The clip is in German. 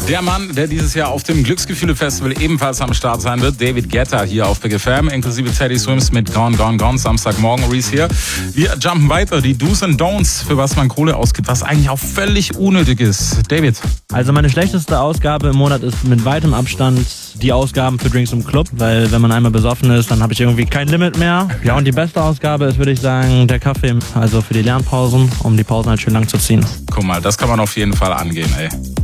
Der Mann, der dieses Jahr auf dem Glücksgefühle-Festival ebenfalls am Start sein wird, David Guetta hier auf Big FM, inklusive Teddy Swims mit Gone, Gone, Gone, Samstagmorgen, Reese hier. Wir jumpen weiter, die Do's and Don'ts, für was man Kohle ausgibt, was eigentlich auch völlig unnötig ist. David? Also meine schlechteste Ausgabe im Monat ist mit weitem Abstand die Ausgaben für Drinks im Club, weil wenn man einmal besoffen ist, dann habe ich irgendwie kein Limit mehr. Ja, und die beste Ausgabe ist, würde ich sagen, der Kaffee, also für die Lernpausen, um die Pausen halt schön lang zu ziehen. Guck mal, das kann man auf jeden Fall angehen, ey.